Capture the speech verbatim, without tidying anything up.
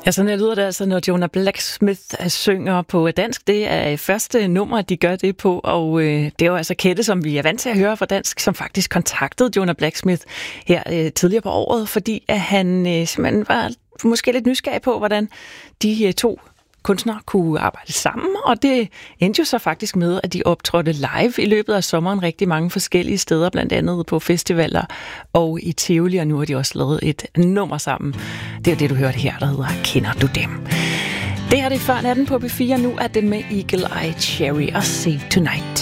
Ja, sådan lyder det altså, når Jonah Blacksmith synger på dansk. Det er første nummer, de gør det på, og øh, det er jo altså Kette, som vi er vant til at høre fra dansk, som faktisk kontaktede Jonah Blacksmith her øh, tidligere på året, fordi at han øh, simpelthen var måske lidt nysgerrig på, hvordan de øh, to kunstnere kunne arbejde sammen, og det endte jo så faktisk med, at de optrådte live i løbet af sommeren rigtig mange forskellige steder, blandt andet på festivaler og i Tivoli, og nu har de også lavet et nummer sammen. Det er det, du hørte her, der hedder Kender du dem? Det her det er før natten på B fire, nu er det med Eagle Eye Cherry og Save Tonight.